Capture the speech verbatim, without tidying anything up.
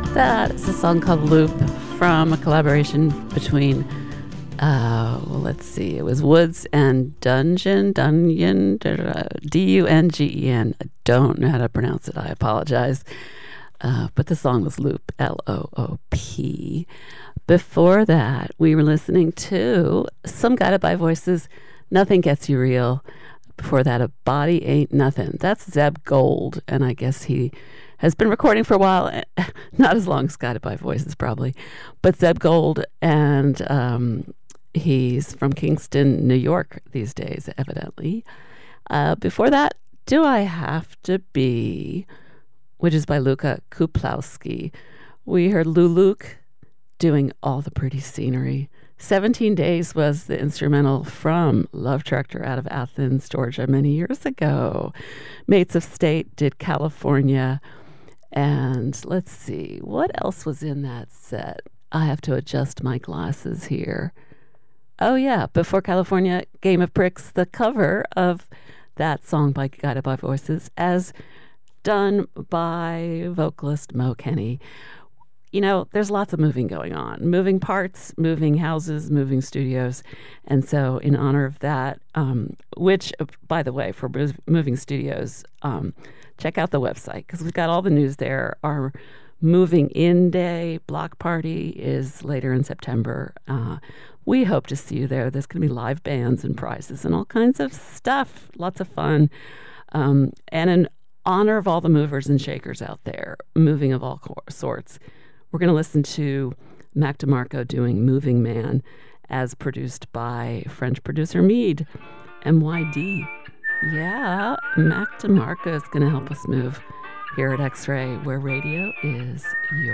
That is a song called Loop from a collaboration between, uh, well, let's see, it was Woods and Dungeon, Dungeon, D U N G E N. I don't know how to pronounce it. I apologize. Uh, but the song was Loop, L O O P. Before that, we were listening to Some Guided by Voices, Nothing Gets You Real. Before that, A Body Ain't Nothing. That's Zeb Gold, and I guess he has been recording for a while. Not as long as Guided by Voices, probably. But Zeb Gold, and um, he's from Kingston, New York these days, evidently. Uh, before that, Do I Have to Be, which is by Luka Kuplowski. We heard Lou Luke doing All the Pretty Scenery. seventeen Days was the instrumental from Love Tractor out of Athens, Georgia, many years ago. Mates of State did California. And let's see, what else was in that set? I have to adjust my glasses here. Oh, yeah, Before California, Game of Pricks, the cover of that song by Guided by Voices, as done by vocalist Mo Kenny. You know, there's lots of moving going on. Moving parts, moving houses, moving studios. And so in honor of that, um, which, by the way, for moving studios, um, check out the website because we've got all the news there. Our moving in day block party is later in September. Uh, we hope to see you there. There's going to be live bands and prizes and all kinds of stuff. Lots of fun. Um, and in honor of all the movers and shakers out there, moving of all co- sorts, we're going to listen to Mac DeMarco doing Moving Man as produced by French producer Mead, M Y D. Yeah, Mac DeMarco is going to help us move here at X-Ray, where radio is your